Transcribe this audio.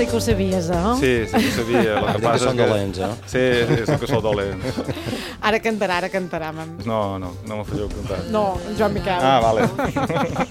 sí que ho sabies, eh? Sí, sí que ho sabia. El que Que passa són dolents, eh? Sí, és que sou dolents. Ara cantarà, mam. No me falleu cantar. No, en Joan Miquel. Ah, vale.